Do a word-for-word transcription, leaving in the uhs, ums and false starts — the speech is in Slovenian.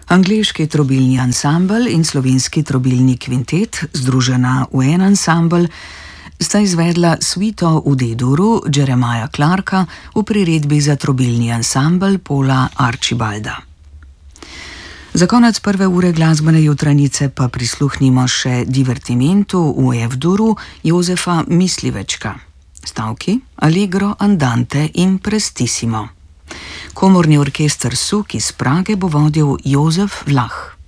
Angleški trobilni ansambel in slovenski trobilni kvintet, združena v en ansambel, sta izvedla suito v D-duru Jeremiah Clarka v priredbi za trobilni ansambel Paula Archibalda. Za konec prve ure glasbene jutranice pa prisluhnimo še divertimentu v F-duru Jozefa Mislivečka. Stavki Allegro, Andante in Prestissimo. Komorni orkester Suk iz Prage bo vodil Jozef Vlah.